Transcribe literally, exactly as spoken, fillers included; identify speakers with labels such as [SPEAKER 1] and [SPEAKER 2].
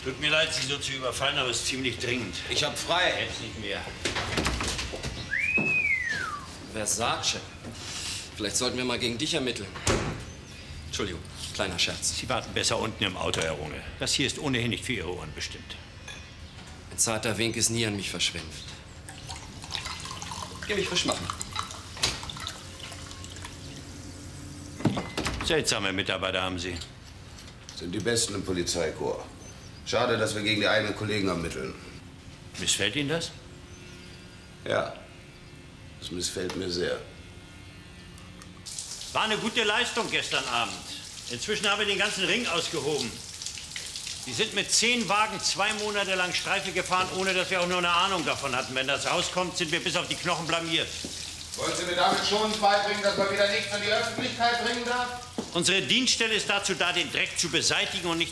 [SPEAKER 1] Tut mir leid, Sie so zu überfallen, aber es ist ziemlich dringend.
[SPEAKER 2] Ich hab frei.
[SPEAKER 1] Jetzt nicht mehr.
[SPEAKER 2] Versace. Vielleicht sollten wir mal gegen dich ermitteln. Entschuldigung, kleiner Scherz.
[SPEAKER 1] Sie warten besser unten im Auto, Herr Runge. Das hier ist ohnehin nicht für Ihre Ohren bestimmt.
[SPEAKER 2] Ein zarter Wink ist nie an mich verschwendet. Geh mich frisch machen.
[SPEAKER 1] Seltsame Mitarbeiter haben Sie.
[SPEAKER 3] Sind die Besten im Polizeikorps. Schade, dass wir gegen die eigenen Kollegen ermitteln.
[SPEAKER 1] Missfällt Ihnen das?
[SPEAKER 3] Ja, das missfällt mir sehr.
[SPEAKER 1] War eine gute Leistung gestern Abend. Inzwischen haben wir den ganzen Ring ausgehoben. Sie sind mit zehn Wagen zwei Monate lang Streife gefahren, ohne dass wir auch nur eine Ahnung davon hatten. Wenn das rauskommt, sind wir bis auf die Knochen blamiert.
[SPEAKER 3] Wollen Sie mir damit schon beibringen, dass man wieder nichts an die Öffentlichkeit bringen darf?
[SPEAKER 1] Unsere Dienststelle ist dazu da, den Dreck zu beseitigen und nicht